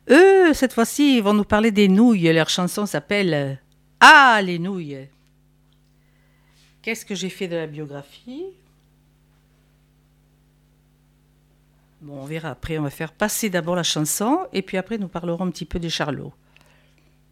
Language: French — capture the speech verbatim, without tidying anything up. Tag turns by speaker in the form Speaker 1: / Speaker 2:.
Speaker 1: Eux, cette fois-ci, ils vont nous parler des nouilles. Leur chanson s'appelle euh, Ah, les nouilles. Qu'est-ce que j'ai fait de la biographie? Bon, on verra après. On va faire passer d'abord la chanson et puis après, nous parlerons un petit peu des Charlots.